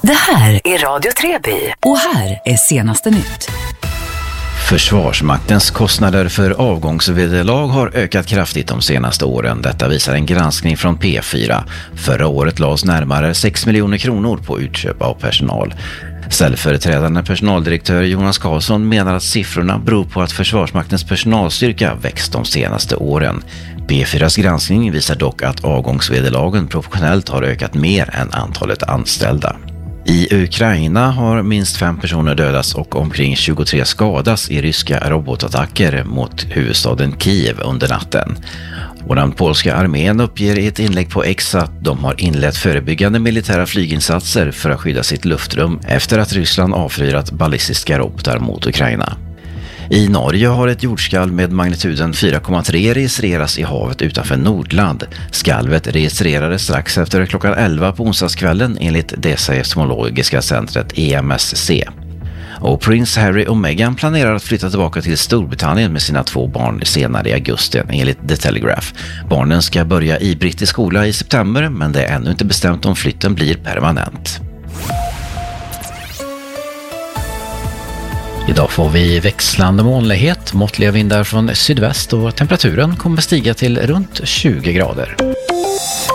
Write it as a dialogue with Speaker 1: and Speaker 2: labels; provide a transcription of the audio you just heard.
Speaker 1: Det här är Radio Treby och här är senaste nytt.
Speaker 2: Försvarsmaktens kostnader för avgångsvederlag har ökat kraftigt de senaste åren. Detta visar en granskning från P4. Förra året lades närmare 6 miljoner kronor på utköp av personal. Ställföreträdande personaldirektör Jonas Karlsson menar att siffrorna beror på att Försvarsmaktens personalstyrka växt de senaste åren. P4s granskning visar dock att avgångsvederlagen proportionellt har ökat mer än antalet anställda. I Ukraina har minst 5 personer dödats och omkring 23 skadas i ryska robotattacker mot huvudstaden Kiev under natten. Och den polska armén uppger i ett inlägg på X att de har inlett förebyggande militära flyginsatser för att skydda sitt luftrum efter att Ryssland avfyrat ballistiska robotar mot Ukraina. I Norge har ett jordskalv med magnituden 4,3 registrerats i havet utanför Nordland. Skalvet registrerades strax efter klockan 11 på onsdagskvällen enligt det seismologiska centret EMSC. Och prins Harry och Meghan planerar att flytta tillbaka till Storbritannien med sina 2 barn senare i augusti enligt The Telegraph. Barnen ska börja i brittisk skola i september, men det är ännu inte bestämt om flytten blir permanent. Idag får vi växlande molnighet, måttliga vindar från sydväst och temperaturen kommer stiga till runt 20 grader.